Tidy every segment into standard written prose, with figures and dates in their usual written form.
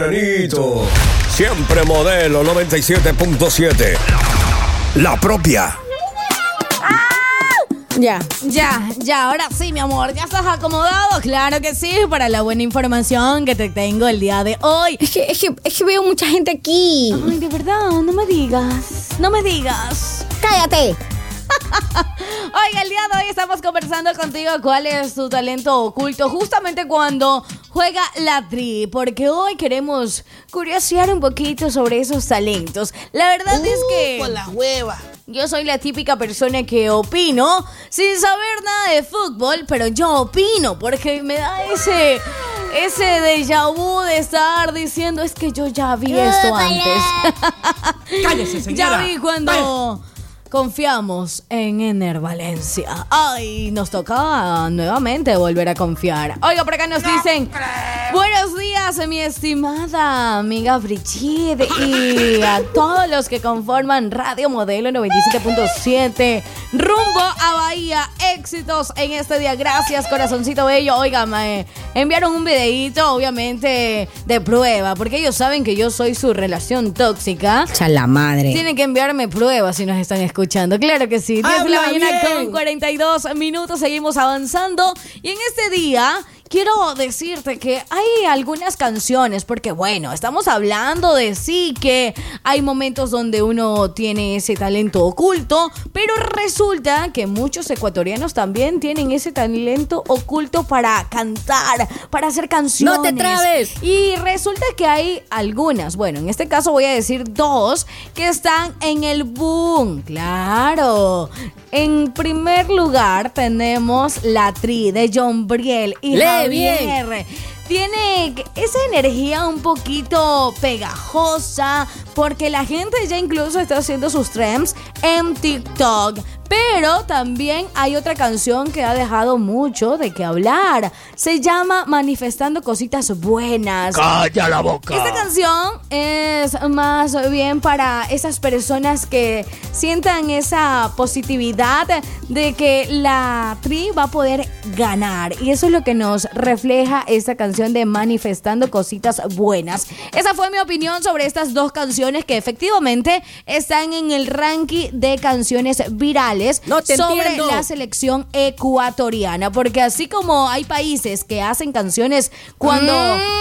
Benito, siempre modelo 97.7. La propia. Ya, ahora sí, mi amor. ¿Ya estás acomodado? Claro que sí, para la buena información que te tengo el día de hoy. Es que veo mucha gente aquí. Ay, de verdad, no me digas. ¡Cállate! Oiga, el día de hoy estamos conversando contigo cuál es tu talento oculto justamente cuando juega la tri, porque hoy queremos curiosear un poquito sobre esos talentos. La verdad es que... Con la hueva. Yo soy la típica persona que opino sin saber nada de fútbol, pero yo opino porque me da ese déjà vu de estar diciendo, es que yo ya vi esto antes. Cállese, señora. Ya vi cuando confiamos en Ener Valencia. Ay, nos toca nuevamente volver a confiar. Oiga, por acá nos dicen, buenos días, mi estimada amiga Brigitte, y a todos los que conforman Radio Modelo 97.7, rumbo a Bahía. Éxitos en este día. Gracias, corazoncito bello. Oiga, me enviaron un videíto, obviamente, de prueba, porque ellos saben que yo soy su relación tóxica. ¡Chala madre! Tienen que enviarme pruebas si nos están escuchando. Claro que sí. 10 de la mañana con 42 minutos. Seguimos avanzando. Y en este día quiero decirte que hay algunas canciones, porque bueno, estamos hablando de sí que hay momentos donde uno tiene ese talento oculto, pero resulta que muchos ecuatorianos también tienen ese talento oculto para cantar, para hacer canciones. ¡No te trabes! Y resulta que hay algunas, bueno, en este caso voy a decir dos, que están en el boom. Claro. En primer lugar tenemos La Tri de John Briel y Javier. Tiene esa energía un poquito pegajosa porque la gente ya incluso está haciendo sus trends en TikTok. Pero también hay otra canción que ha dejado mucho de qué hablar. Se llama Manifestando Cositas Buenas. ¡Calla la boca! Esta canción es más bien para esas personas que sientan esa positividad de que la Tri va a poder ganar. Y eso es lo que nos refleja esta canción de Manifestando Cositas Buenas. Esa fue mi opinión sobre estas dos canciones que efectivamente están en el ranking de canciones virales. No te sobre entiendo. la selección ecuatoriana, porque así como hay países que hacen canciones cuando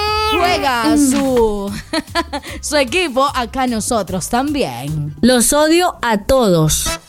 juega su equipo, acá nosotros también. Los odio a todos.